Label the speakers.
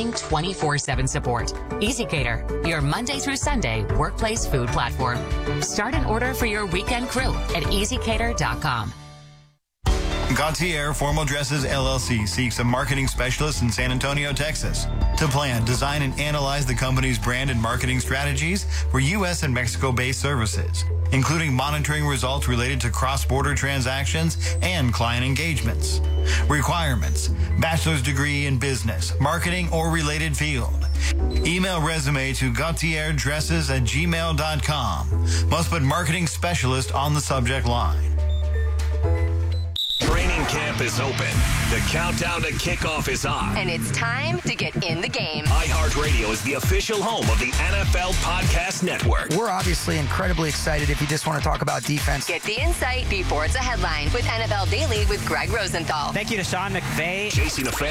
Speaker 1: outstanding 24/7 support. EasyCater, your Monday through Sunday workplace food platform. Start an order for your weekend crew at easycater.com.
Speaker 2: Gautier Formal Dresses LLC seeks a marketing specialist in San Antonio, Texas, to plan, design, and analyze the company's brand and marketing strategies for U.S. and Mexico-based services, including monitoring results related to cross-border transactions and client engagements. Requirements: bachelor's degree in business, marketing, or related field. Email resume to gautierdresses@gmail.com. Must put marketing specialist on the subject line.
Speaker 3: Training camp is open. The countdown to kickoff is on.
Speaker 4: And it's time to get in the game.
Speaker 3: iHeartRadio is the official home of the NFL Podcast Network.
Speaker 5: We're obviously incredibly excited if you just want to talk about defense.
Speaker 4: Get the insight before it's a headline with NFL Daily with Greg Rosenthal.
Speaker 6: Thank you to Sean McVay.
Speaker 3: Chasing the fan